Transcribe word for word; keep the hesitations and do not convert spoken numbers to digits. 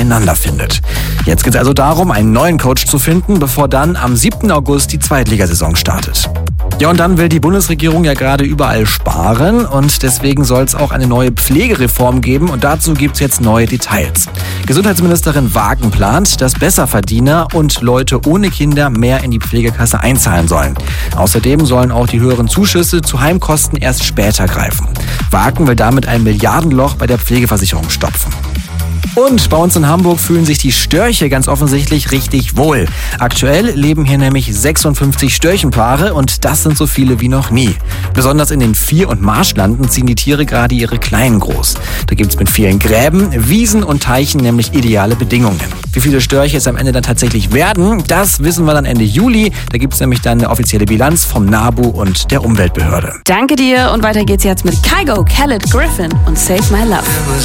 zueinander findet. Jetzt geht es also darum, einen neuen Coach zu finden, bevor dann am siebten August die Zweitligasaison startet. Ja, und dann will die Bundesregierung ja gerade überall sparen und deswegen soll es auch eine neue Pflegereform geben und dazu gibt es jetzt neue Details. Gesundheitsministerin Wagen plant, dass Besserverdiener und Leute ohne Kinder mehr in die Pflegekasse einzahlen sollen. Außerdem sollen auch die höheren Zuschüsse zu Heimkosten erst später greifen. Wagen will damit ein Milliardenloch bei der Pflegeversicherung stopfen. Und bei uns in Hamburg fühlen sich die Störche ganz offensichtlich richtig wohl. Aktuell leben hier nämlich sechsundfünfzig Störchenpaare und das sind so viele wie noch nie. Besonders in den Vier- und Marschlanden ziehen die Tiere gerade ihre Kleinen groß. Da gibt es mit vielen Gräben, Wiesen und Teichen nämlich ideale Bedingungen. Wie viele Störche es am Ende dann tatsächlich werden, das wissen wir dann Ende Juli. Da gibt es nämlich dann eine offizielle Bilanz vom NABU und der Umweltbehörde. Danke dir und weiter geht's jetzt mit Kygo, Khaled, Griffin und Save My Love.